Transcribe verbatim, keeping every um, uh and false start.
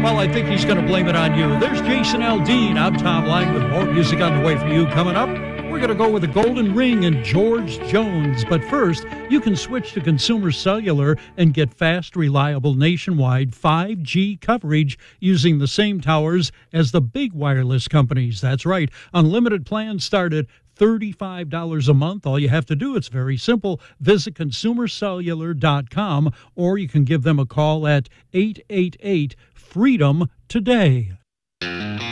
Well, I think he's going to blame it on you. There's Jason Aldean. I'm Tom Lang with more music on the way for you. Coming up, we're going to go with the Golden Ring and George Jones. But first, you can switch to Consumer Cellular and get fast, reliable, nationwide five G coverage using the same towers as the big wireless companies. That's right. Unlimited plans start at thirty-five dollars a month. All you have to do, it's very simple. Visit consumer cellular dot com, or you can give them a call at eight eight eight, freedom today.